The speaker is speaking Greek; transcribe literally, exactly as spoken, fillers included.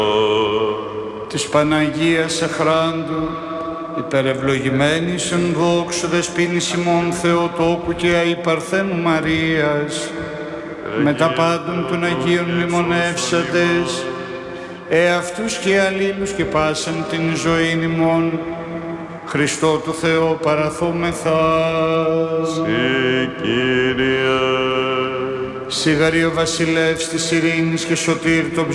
της Παναγίας Αχράντου, υπερευλογημένης εν δόξου δεσποίνης ημών Θεοτόκου και αϊπαρθένου Μαρίας, με τα πάντων των Αγίων μνημονεύσαντες, εαυτούς και αλλήλους και πάσαν την ζωήν ημών, Χριστό του Θεό παραθόμεθα. Συ Κύριε, Σιγαρή ο βασιλεύς της ειρήνης και σωτήρ των